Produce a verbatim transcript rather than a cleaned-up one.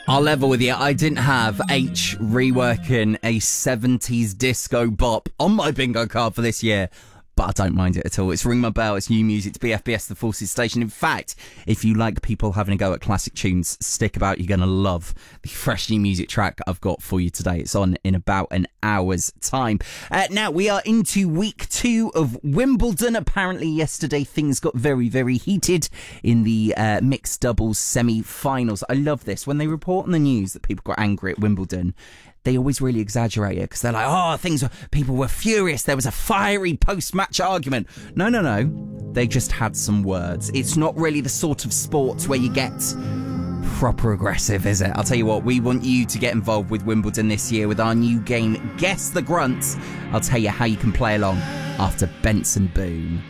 I'll level with you. I didn't have H reworking a seventies disco bop on my bingo card for this year, but I don't mind it at all. It's Ring My Bell. It's new music to B F B S, the Forces Station. In fact, if you like people having a go at classic tunes, stick about. You're going to love the fresh new music track I've got for you today. It's on in about an hour's time. Uh, now, we are into week two of Wimbledon. Apparently, yesterday, things got very, very heated in the uh, mixed doubles semi-finals. I love this. When they report on the news that people got angry at Wimbledon, they always really exaggerate it because they're like, oh, things were, people were furious. There was a fiery post-match argument. No, no, no. They just had some words. It's not really the sort of sports where you get proper aggressive, is it? I'll tell you what, we want you to get involved with Wimbledon this year with our new game, Guess the Grunts. I'll tell you how you can play along after Benson Boone.